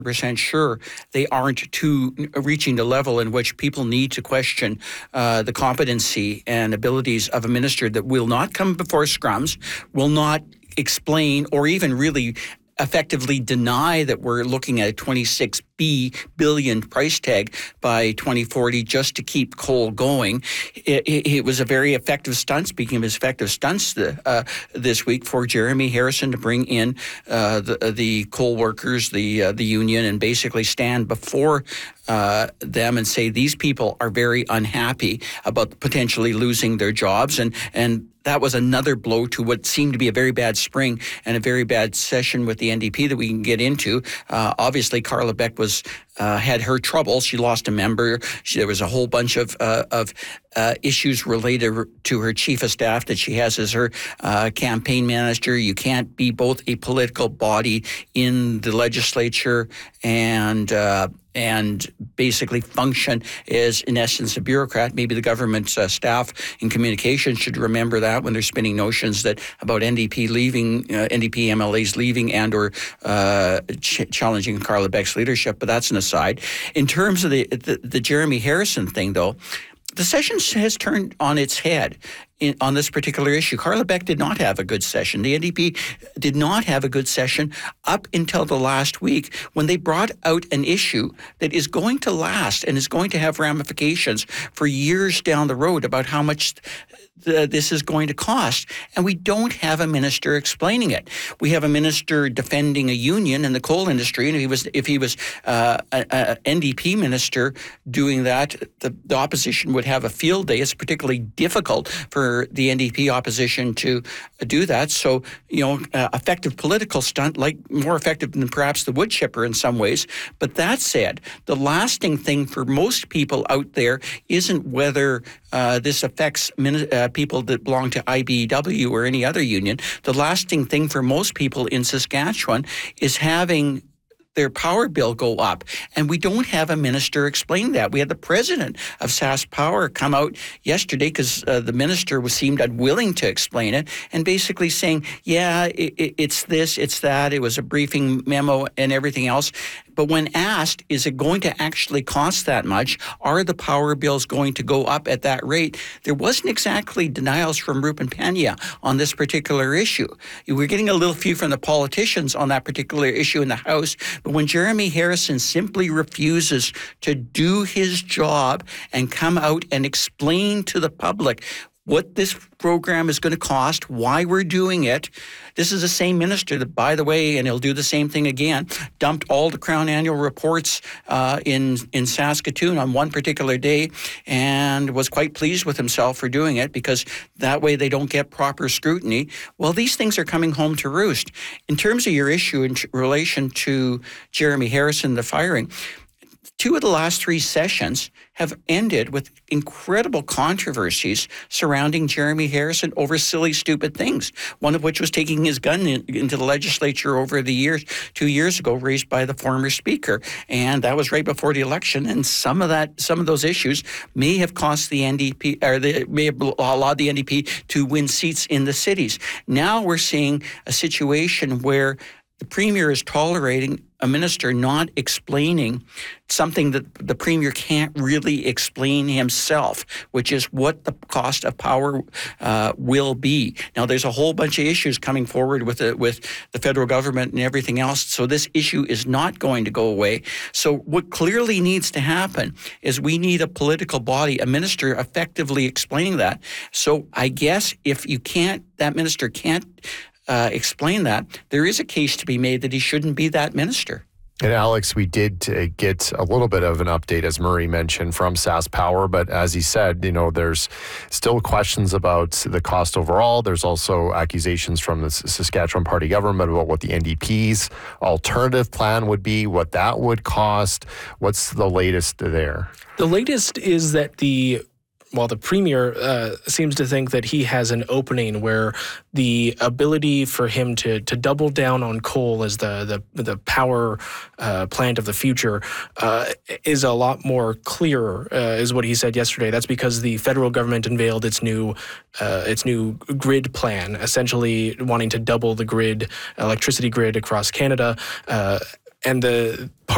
100% sure they aren't reaching the level in which people need to question the competency and abilities of a minister that will not come before scrums, will not explain or even really effectively deny that we're looking at a $26 billion price tag by 2040 just to keep coal going. It was a very effective stunt, speaking of effective stunts this week, for Jeremy Harrison to bring in the coal workers, the union, and basically stand before them and say these people are very unhappy about potentially losing their jobs. And that was another blow to what seemed to be a very bad spring and a very bad session with the NDP that we can get into. Obviously, Carla Beck had her trouble. She lost a member. There was a whole bunch of issues related to her chief of staff that she has as her campaign manager. You can't be both a political body in the legislature and basically function as, in essence, a bureaucrat. Maybe the government staff in communication should remember that when they're spinning notions about NDP leaving, NDP MLAs leaving and or challenging Carla Beck's leadership. But that's an aside. In terms of the Jeremy Harrison thing, though, the session has turned on its head on this particular issue. Carla Beck did not have a good session. The NDP did not have a good session up until the last week when they brought out an issue that is going to last and is going to have ramifications for years down the road about how much this is going to cost. And we don't have a minister explaining it. We have a minister defending a union in the coal industry. And if he was an NDP minister doing that, the opposition would have a field day. It's particularly difficult for the NDP opposition to do that. So, effective political stunt, more effective than perhaps the wood chipper in some ways. But that said, the lasting thing for most people out there isn't whether this affects people that belong to IBEW or any other union. The lasting thing for most people in Saskatchewan is having their power bill go up. And we don't have a minister explaining that. We had the president of SaskPower come out yesterday because the minister seemed unwilling to explain it and basically saying, yeah, it's this, it's that. It was a briefing memo and everything else. But when asked, is it going to actually cost that much? Are the power bills going to go up at that rate? There wasn't exactly denials from Rupen Panya on this particular issue. We're getting a little few from the politicians on that particular issue in the House. But when Jeremy Harrison simply refuses to do his job and come out and explain to the public what this program is going to cost, why we're doing it. This is the same minister that, by the way, and he'll do the same thing again, dumped all the Crown annual reports in Saskatoon on one particular day and was quite pleased with himself for doing it because that way they don't get proper scrutiny. Well, these things are coming home to roost. In terms of your issue in relation to Jeremy Harrison, the firing, 2 of the last 3 sessions have ended with incredible controversies surrounding Jeremy Harrison over silly, stupid things. One of which was taking his gun into the legislature over the years, 2 years ago, raised by the former speaker. And that was right before the election. And some of those issues may have cost the NDP, or may have allowed the NDP to win seats in the cities. Now we're seeing a situation where the Premier is tolerating a minister not explaining something that the Premier can't really explain himself, which is what the cost of power will be. Now, there's a whole bunch of issues coming forward with the federal government and everything else, so this issue is not going to go away. So what clearly needs to happen is we need a political body, a minister effectively explaining that. So I guess if that minister can't explain that, there is a case to be made that he shouldn't be that minister. And Alex, we did get a little bit of an update, as Murray mentioned, from SaskPower. But as he said, there's still questions about the cost overall. There's also accusations from the Saskatchewan Party government about what the NDP's alternative plan would be, what that would cost. What's the latest there? The latest is that the Premier seems to think that he has an opening where the ability for him to double down on coal as the power plant of the future is a lot more clear, is what he said yesterday. That's because the federal government unveiled its new grid plan, essentially wanting to double the electricity grid across Canada, and the